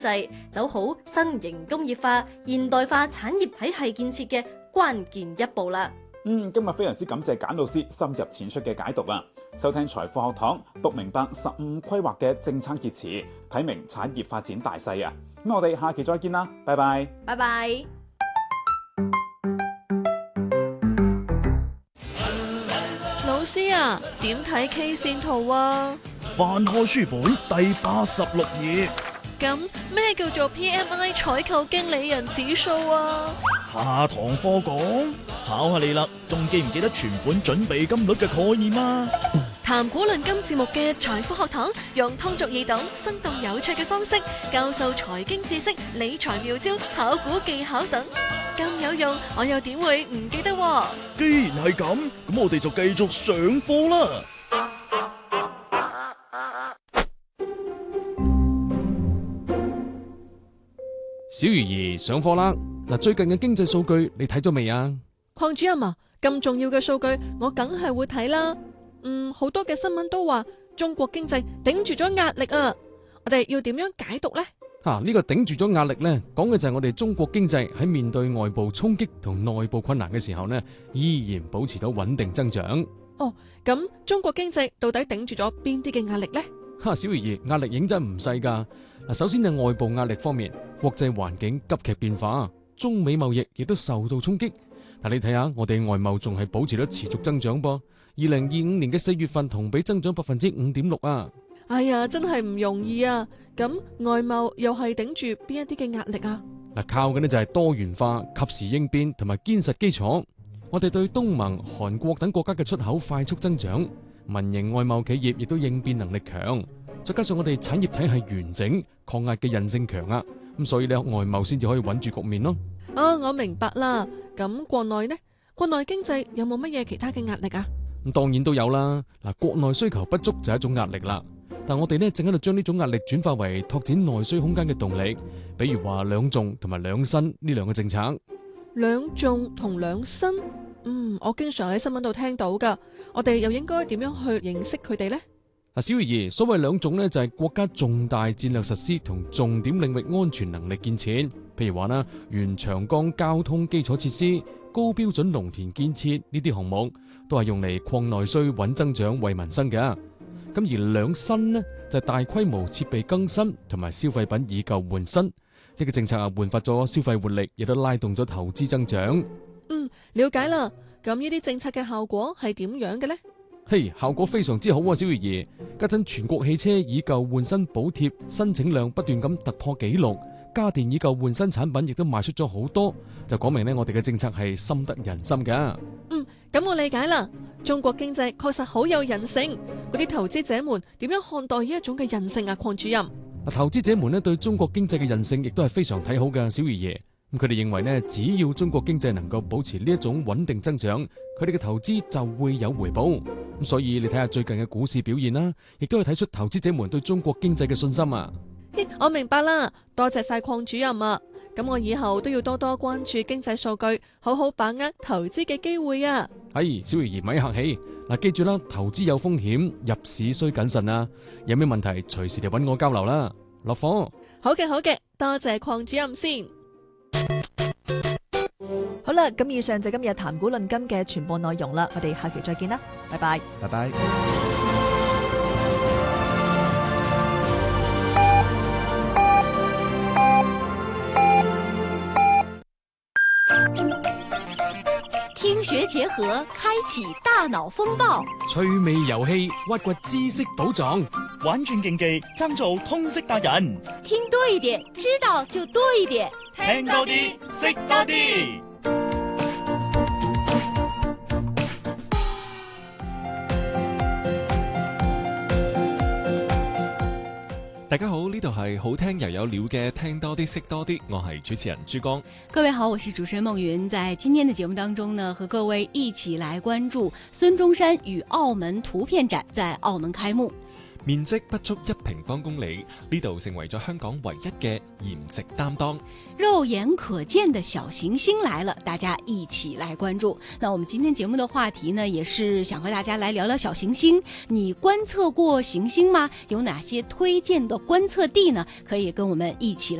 濟，走好新型工業化、現代化產業體系建設嘅關鍵一步啦。 今日非常之感謝簡老師深入淺出嘅解讀啊！收聽財富學堂，讀明白15規劃嘅政策熱詞，睇明產業發展大勢啊！咁我哋下期再見啦，拜拜！ 拜拜。 老師啊，點睇 K 線圖啊？ 翻開書本第86頁。 咁咩叫做 PMI 採購經理人指數啊？ 下堂課講，考下你啦，仲記唔記得存款準備金率嘅概念啊？ 談股論金節目嘅財富學堂，用通俗易懂、生動有趣嘅方式教授財經知識、理財妙招、炒股技巧等，咁有用，我又點會唔記得喎？ 既然係咁，咁我哋就繼續上課啦。 小魚兒上課啦！嗱，最近嘅經濟數據你睇咗未啊？ 鄺主任啊，咁重要嘅數據我梗係會睇啦。好多嘅新聞都話中國經濟頂住咗壓力啊！我哋要點樣解讀呢？ 呢個頂住咗壓力呢，講嘅就係我哋中國經濟喺面對外部衝擊同內部困難嘅時候呢，依然保持到穩定增長。 哦，咁中國經濟到底頂住咗邊啲嘅壓力呢？ 小魚兒，壓力認真唔細噶。首先係外部壓力方面，國際環境急劇變化，中美貿易亦都受到衝擊。但你睇下，我哋外貿仲係保持咗持續增長噃。2025年嘅4月份同比增長5.6%啊！ 哎呀，真係唔容易啊！咁外貿又係頂住邊一啲嘅壓力啊？ 靠嘅呢就係多元化、及時應變同埋堅實基礎。我哋對東盟、韓國等國家嘅出口快速增長，民營外貿企業亦都應變能力強。再加上我哋產業體系完整，抗壓嘅韌性強啊！咁所以呢，外貿先至可以穩住局面咯。 我明白啦。咁國內呢？國內經濟有冇乜嘢其他嘅壓力啊？ 咁當然都有啦。國內需求不足就係一種壓力啦。但我哋呢正喺度將呢種壓力轉化為拓展內需空間嘅動力，比如話兩重同埋兩新呢兩個政策。 兩重同兩新，我經常喺新聞度聽到噶。我哋又應該點樣去認識佢哋呢？ 小魚兒，所謂兩重呢，就係國家重大戰略實施同重點領域安全能力建設，譬如話啦，原長江交通基礎設施、高標準農田建設呢啲項目，都係用嚟擴內需、穩增長、惠民生嘅。咁而兩新呢，就係大規模設備更新同埋消費品以舊換新，呢個政策煥發咗消費活力，亦都拉動咗投資增長。 了解啦。咁呢啲政策嘅效果係點樣嘅呢？ 效果非常之好啊！小魚兒，家陣全國汽車以舊換新補貼申請量不斷咁突破紀錄，家電以舊換新產品亦都賣出咗好多，就講明呢，我哋嘅政策係深得人心噶。 咁我理解啦。中國經濟確實好有韌性，嗰啲投資者們點樣看待呢一種嘅韌性啊？鄺主任， 投資者們呢對中國經濟嘅韌性亦都係非常睇好嘅。小魚爺，佢哋認為呢，只要中國經濟能夠保持呢一種穩定增長，佢哋嘅投資就會有回報。咁所以你睇下最近嘅股市表現啦，亦都係睇出投資者們對中國經濟嘅信心啊。 我明白啦，多謝晒鄺主任啊。咁我以後都要多多關注經濟數據，好好把握投資嘅機會啊。小魚兒咪客氣， 記住啦，投資有風險，入市需謹慎啊。有咩問題隨時嚟揾我交流啦。落課。 好嘅，多謝鄺主任先。 好啦，咁以上就今日談股論金嘅全部內容啦，我哋下期再見啦，拜拜。 拜拜。 聽學結合，開啟大腦風暴， 趣味遊戲，挖掘知識寶藏， 玩轉競技，爭做通識達人。 聽多一點，知道就多一點， 聽多啲，識多啲。 大家好，呢度係好聽又有料嘅聽多啲識多啲，我係主持人珠江。 各位好，我是主持人夢雲。在今天的節目當中呢，和各位一起來關注孫中山與澳門圖片展在澳門開幕。 面積不足1平方公里，呢度成為咗香港唯一嘅鹽值擔當。 肉眼可見的小行星來了，大家一起來關注。那我們今天節目的話題呢，也是想和大家來聊聊小行星。你觀測過行星嗎？有哪些推薦的觀測地呢？可以跟我們一起來